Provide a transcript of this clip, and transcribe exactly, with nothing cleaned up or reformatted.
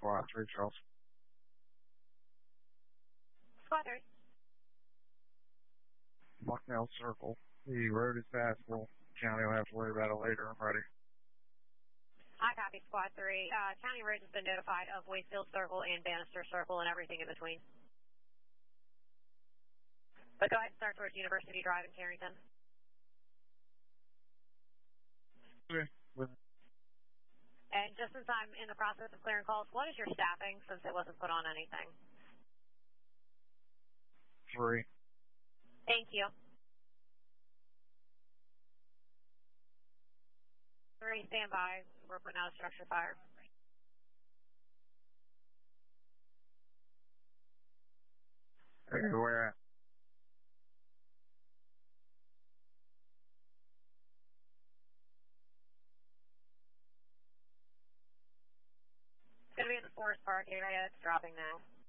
Squad three, Charles. Squad three. Bucknell Circle. The road is passable. County will have to worry about it later. I'm ready. I copy, Squad three. Uh, County Road has been notified of Wakefield Circle and Bannister Circle and everything in between. But go ahead and start towards University Drive in Carrington. Okay. With And just since I'm in the process of clearing calls, what is your staffing since it wasn't put on anything? three. Thank you. Three, stand by. We're putting out a structure fire. Hey, where at? It's going to be in the Forest Park area. It's dropping now.